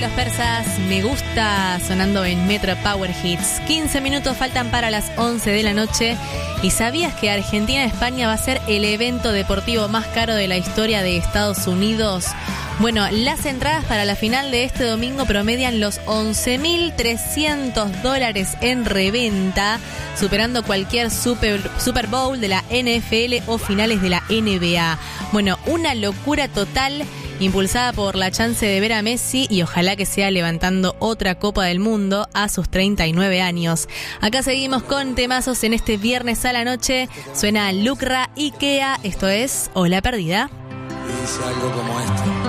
Los Persas, Me Gusta, sonando en Metro Power Hits. 15 minutos faltan para las 11 de la noche. ¿Y sabías que Argentina-España va a ser el evento deportivo más caro de la historia de Estados Unidos? Bueno, las entradas para la final de este domingo promedian los $11.300 en reventa, superando cualquier Super Bowl de la NFL o finales de la NBA. Bueno, una locura total, impulsada por la chance de ver a Messi y ojalá que sea levantando otra Copa del Mundo a sus 39 años. Acá seguimos con temazos en este viernes a la noche. Suena Lucra y Kea, esto es Ola Perdida. Y dice algo como esto.